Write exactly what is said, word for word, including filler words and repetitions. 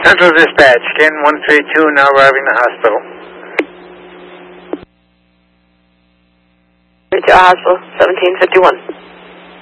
Central Dispatch, Ken one three two, now arriving at the hospital. To hospital, seventeen fifty-one.